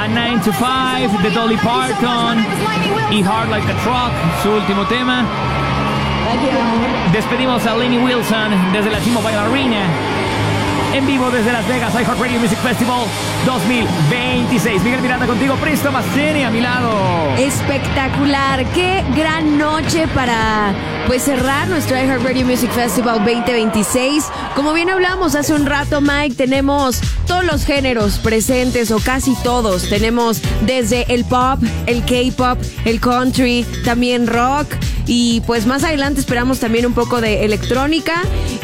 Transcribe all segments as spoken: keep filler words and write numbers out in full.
A nine to five de Dolly Parton y Hard Like a Truck, su último tema. Despedimos a Lainey Wilson desde la T-Mobile Arena, en vivo desde Las Vegas, iHeartRadio Music Festival dos mil veintiséis. Miguel Miranda contigo, Presto Masteni a mi lado. Espectacular, qué gran noche para pues cerrar nuestro iHeartRadio Music Festival veinte veintiséis. Como bien hablamos hace un rato, Mike, tenemos todos los géneros presentes, o casi todos. Tenemos desde el pop, el K-pop, el country, también rock. Y pues más adelante esperamos también un poco de electrónica.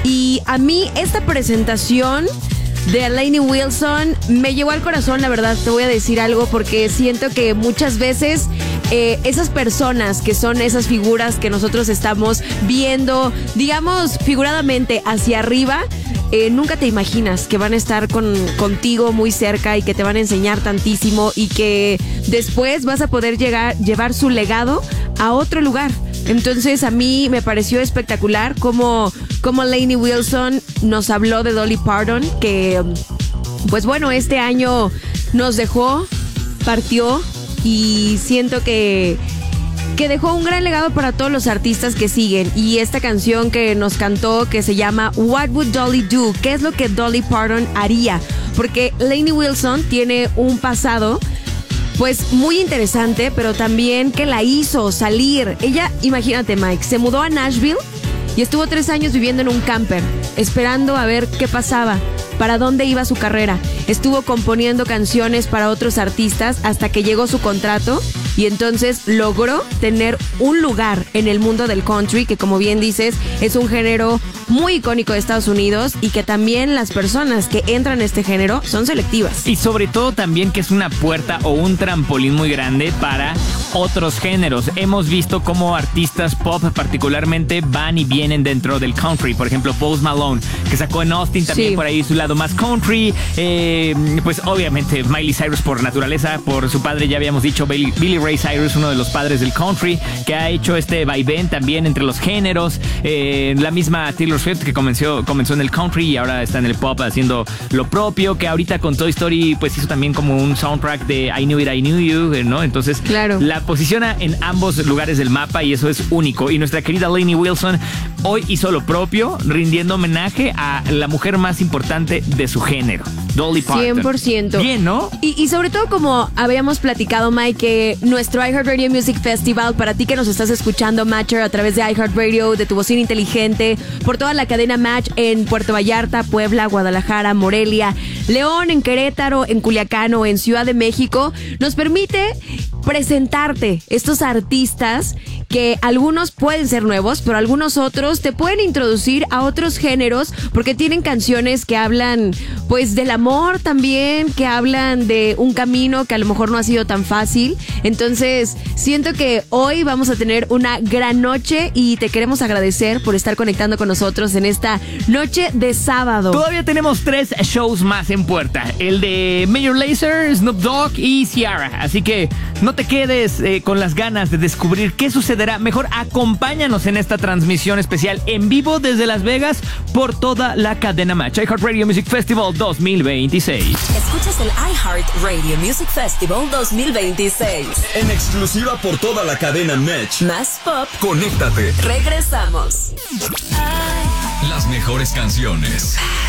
Y a mí esta presentación de Lainey Wilson me llegó al corazón, la verdad. Te voy a decir algo, porque siento que muchas veces eh, esas personas que son esas figuras que nosotros estamos viendo, digamos figuradamente hacia arriba, eh, nunca te imaginas que van a estar con, contigo muy cerca y que te van a enseñar tantísimo, y que después vas a poder llegar, llevar su legado a otro lugar. Entonces a mí me pareció espectacular como, como Lainey Wilson nos habló de Dolly Parton, que pues bueno, este año nos dejó, partió, y siento que, que dejó un gran legado para todos los artistas que siguen. Y esta canción que nos cantó, que se llama What Would Dolly Do? ¿Qué es lo que Dolly Parton haría? Porque Lainey Wilson tiene un pasado pues muy interesante, pero también que la hizo salir. Ella, imagínate, Mike, se mudó a Nashville y estuvo tres años viviendo en un camper, esperando a ver qué pasaba, para dónde iba su carrera. Estuvo componiendo canciones para otros artistas hasta que llegó su contrato, y entonces logró tener un lugar en el mundo del country, que como bien dices, es un género muy icónico de Estados Unidos, y que también las personas que entran en este género son selectivas. Y sobre todo también que es una puerta o un trampolín muy grande para otros géneros. Hemos visto cómo artistas pop particularmente van y vienen dentro del country. Por ejemplo, Post Malone, que sacó en Austin también, sí, por ahí su lado más country. Eh, pues obviamente Miley Cyrus por naturaleza, por su padre ya habíamos dicho, Billy, Billy Ray Cyrus, uno de los padres del country, que ha hecho este vaivén también entre los géneros. Eh, la misma Taylor Swift, que comenzó, comenzó en el country y ahora está en el pop haciendo lo propio, que ahorita con Toy Story pues hizo también como un soundtrack de I Knew It, I Knew You, ¿no? Entonces, claro, la posiciona en ambos lugares del mapa, y eso es único. Y nuestra querida Lainey Wilson hoy hizo lo propio, rindiendo homenaje a la mujer más importante de su género, Dolly Parton. cien por ciento. Bien, ¿no? Y, y sobre todo, como habíamos platicado, Mike, que nuestro iHeartRadio Music Festival, para ti que nos estás escuchando, Matcher, a través de iHeartRadio, de tu bocina inteligente, por toda la cadena Match en Puerto Vallarta, Puebla, Guadalajara, Morelia, León, en Querétaro, en Culiacán o en Ciudad de México, nos permite presentarte estos artistas que algunos pueden ser nuevos, pero algunos otros te pueden introducir a otros géneros, porque tienen canciones que hablan pues del amor también, que hablan de un camino que a lo mejor no ha sido tan fácil. Entonces siento que hoy vamos a tener una gran noche, y te queremos agradecer por estar conectando con nosotros en esta noche de sábado. Todavía tenemos tres shows más en puerta, el de Major Lazer, Snoop Dogg y Ciara, así que no te quedes eh, con las ganas de descubrir qué sucederá. Mejor acompáñanos en esta transmisión especial en vivo desde Las Vegas por toda la cadena Match, iHeartRadio Music Festival dos mil veintiséis. Escuchas el iHeartRadio Music Festival dos mil veintiséis en exclusiva por toda la cadena Match. Más pop. Conéctate. Regresamos. Las mejores canciones.